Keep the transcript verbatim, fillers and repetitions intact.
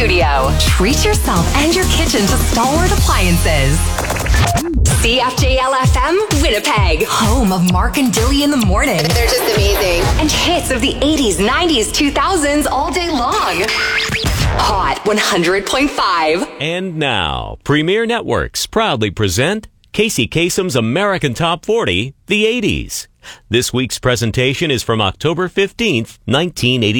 studio. Treat yourself and your kitchen to Stalwart Appliances. C F J L F M, Winnipeg. Home of Mark and Dilly in the morning. They're just amazing. And hits of the eighties, nineties, two thousands all day long. Hot one hundred point five. And now, Premier Networks proudly present Casey Kasem's American Top forty, the eighties. This week's presentation is from October fifteenth, nineteen eighty.